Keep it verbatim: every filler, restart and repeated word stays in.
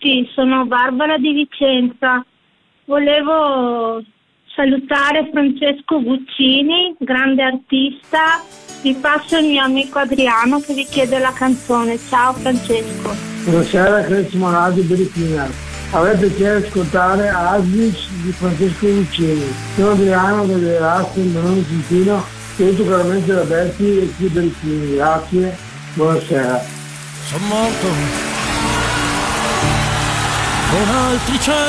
tutti, sono Barbara di Vicenza. Volevo salutare Francesco Guccini, grande artista. Vi passo il mio amico Adriano che vi chiede la canzone. Ciao Francesco. Buonasera, Cresimo Radio Bericina. Avete piacere di ascoltare Asbis di Francesco Guccini. Sono Adriano delle Razze, il nome Cintino. Saluto caramente da Berti e qui Bericini. Grazie, buonasera. Sono morto con altri cieli.